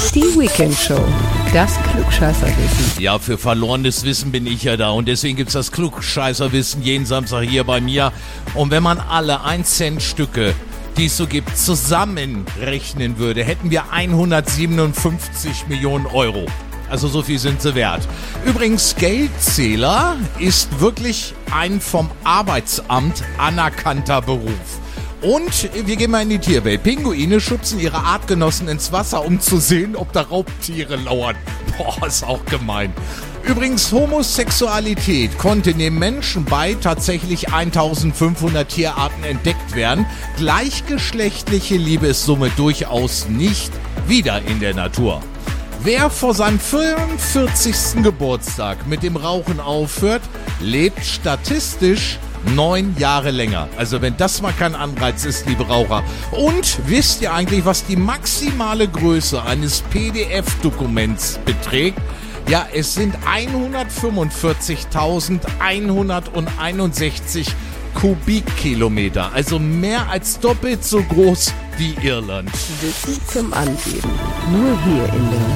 Die Weekend-Show. Das Klugscheißerwissen. Ja, für verlorenes Wissen bin ich ja da und deswegen gibt's das Klugscheißerwissen jeden Samstag hier bei mir. Und wenn man alle 1-Cent-Stücke, die es so gibt, zusammenrechnen würde, hätten wir 157 Millionen Euro. Also so viel sind sie wert. Übrigens, Geldzähler ist wirklich ein vom Arbeitsamt anerkannter Beruf. Und wir gehen mal in die Tierwelt. Pinguine schubsen ihre Artgenossen ins Wasser, um zu sehen, ob da Raubtiere lauern. Boah, ist auch gemein. Übrigens, Homosexualität konnte dem Menschen bei tatsächlich 1500 Tierarten entdeckt werden. Gleichgeschlechtliche Liebe ist somit durchaus nicht wieder in der Natur. Wer vor seinem 45. Geburtstag mit dem Rauchen aufhört, lebt statistisch 9 Jahre länger. Also wenn das mal kein Anreiz ist, liebe Raucher. Und wisst ihr eigentlich, was die maximale Größe eines PDF-Dokuments beträgt? Ja, es sind 145.161 Kubikkilometer. Also mehr als doppelt so groß wie Irland. Wissen zum Angeben. Nur hier in der